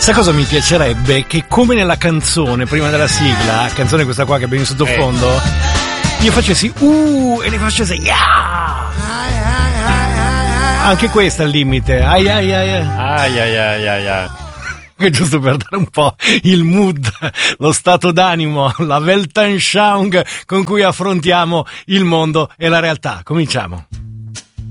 Sai cosa mi piacerebbe? Che come nella canzone, prima della sigla, canzone questa qua che abbiamo in sottofondo, io facessi e ne facessi anche questa è il limite. Ai ai ai ai. Ai ai ai ai ai. Che giusto per dare un po' il mood, lo stato d'animo, la Weltanschauung con cui affrontiamo il mondo e la realtà. Cominciamo.